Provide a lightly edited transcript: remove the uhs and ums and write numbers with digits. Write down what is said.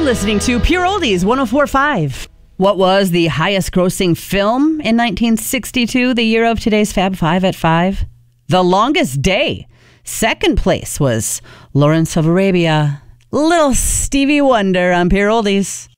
listening to Pure Oldies 104.5. What was the highest grossing film in 1962, the year of today's Fab Five at 5? The Longest Day. Second place was Lawrence of Arabia. Little Stevie Wonder on Pure Oldies.